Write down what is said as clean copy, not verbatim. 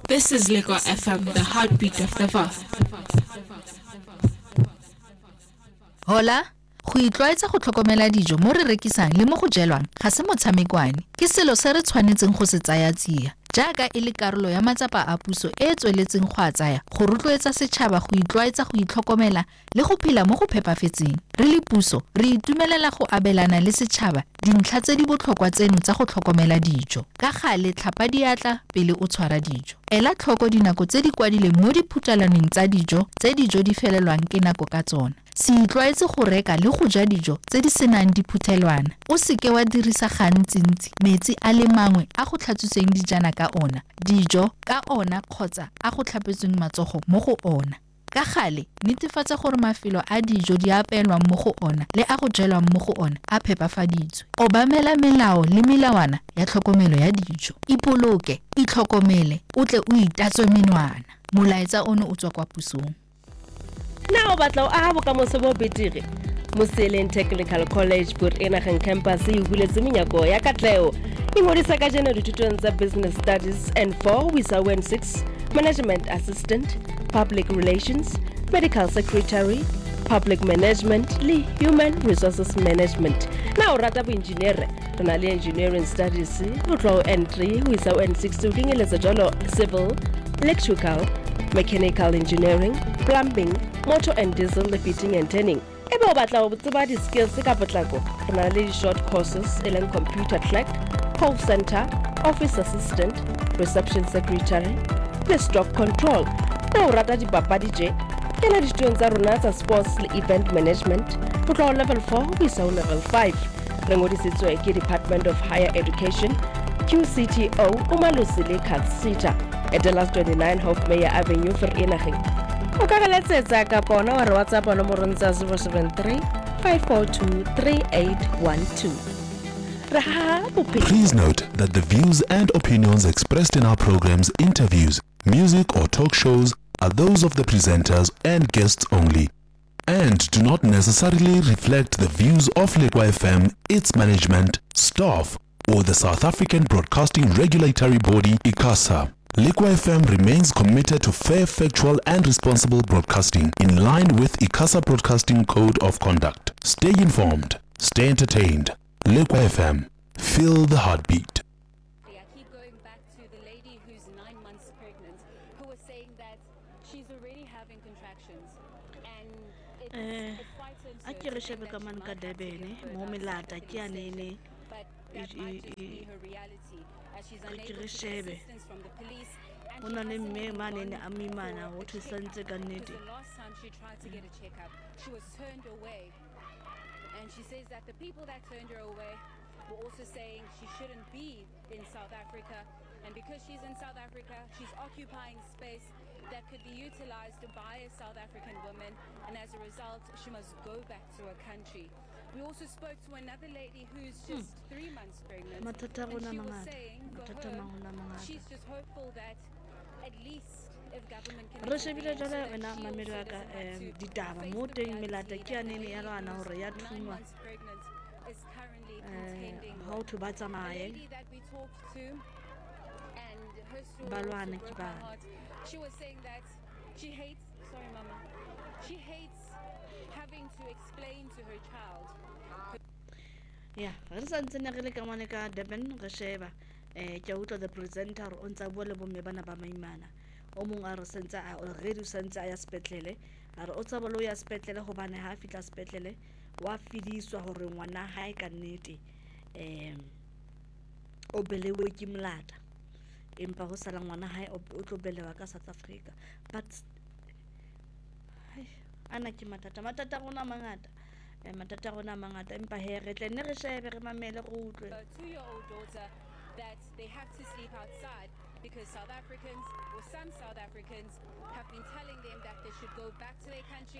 This is Lego FM, the heartbeat of the Vav. Hola, go itlwaetsa go tlhokomela dijo mo re rekisang le mo go jelwang ga se motshamekwane ke selo se re tshwanetseng go se tsaya tsia jaaka e le karolo ya matsapa a puso e tsweletseng go a tsaya go rotloetsa setšhaba go itlwaetsa go itlhokomela le go phela mo go phepafetseng re le puso re itumelela go abelana le setšhaba dintlha tse di botlhokwa tseno tsa go tlhokomela dijo ka gale tlhapa diatla pele o tshwara dijo ela tlhoko dinako tse di kwadileng mo diphuthalaneng tsa dijo tse dijo di felelwang ke nako ka tsona se itlwaetse go reka le go ja dijo tse di senang diphuthelwana o seke wa dirisa gantsintsi metsi a le mangwe a go tlhatswitsweng dijana ka ona dijo ka ona kgotsa a go tlhapetsweng matsogo mo go ona ka gale netefatsa gore mafelo a dijo di apelwang mo go ona le a go jelwang mo go ona a phepafaditswe obamela melao le melawana ya tlhokomelo ya dijo ipoloke itlhokomele o tle o itatswe menwana molaetsa ono o tswa kwa pusong na o batla o aha bokamoso bo betere Moseleng Technical College Port-Elangtone campus e buletse menyako ya katlego e ngodisa ka jeno dithutong tsa business studies and 4 wisa 6 management assistant public relations medical secretary public management le human resources management na o rata boengineere re na le engineering studies o tloa o N3 wisa 6 o kenyeletsa jalo civil electrical mechanical engineering plumbing motor and diesel le fitting and turning ebe o batla o tseba di-skills ka potlako re na le di-short courses e leng computer clerk call center office assistant reception secretary le stock control na o rata dipapadi je kena dithuong tsa rona tsa sports le event management go tloa level 4 go isa level 5 re ngodisitswe ke department of higher education QCTO o Malusi le Katsita etela 29 Hofmeyer Avenue Vereeniging o ka galetsetsa ka pona wa re WhatsApp nomorong tsa 073 542 3812 Please note that the views and opinions expressed in our programs, interviews, music or talk shows are those of the presenters and guests only and do not necessarily reflect the views of Lekwa FM, its management, staff or the South African Broadcasting Regulatory Body, ICASA. Lekwa FM remains committed to fair, factual and responsible broadcasting in line with ICASA Broadcasting Code of Conduct. Stay informed, stay entertained. Lekwa FM, feel the heartbeat. I keep going back to the lady who's 9 months pregnant, who was saying that she's already having contractions, and it frightens her. Akere shebe ka man ka Durban mo melata ke anene But that might just be her reality, as she's unable to get assistance from the police. And ona she le hasn't mme even mane ne gone a mimana for ho a thusantse ka checkup, nnete because the last time she tried to get a checkup, she was turned away. And she says that the people that turned her away were also saying she shouldn't be in South Africa, and because she's in South Africa, she's occupying space that could be utilized by a South African woman, and as a result, she must go back to her country. We also spoke to another lady who's just 3 months pregnant, Mathata a and rona she was mangata. saying for Mathata a her, rona mangata. she's just hopeful that at least if government can re shebile intervene so jale that wena she mamelo also ya ka doesn't have to ditaba face mo the teng melata reality ke that the anene ya lady lwana who's hore ya 9 thungwa months pregnant is currently contending ha o with. thu ba The tsamaye lady that we talked to, and her story Balwana also ke broke her bana. heart. She was saying that she hates, sorry mama, she hates having to explain to her child. ya re santse ne re le ka mane ka Durban re sheba ke utlwa the presenter o ntse a bua le bomme bana ba maimana o mong a re sentse a already sentse a ya sepetlele a re o tsaba lo ya sepetlele hobane ha a fitla sepetlele wa fidiswa hore ngwana hae ka nnete o belewe ke molata empa ho sala ngwana hae o tlo belewa ka South Africa but ana ke matata a rona mangata matata a rona mangata empa he re tle ne re shebe re mamele re utlwe A 2-year-old daughter that they have to sleep outside because South Africans, or some South Africans, have been telling them that they should go back to their country.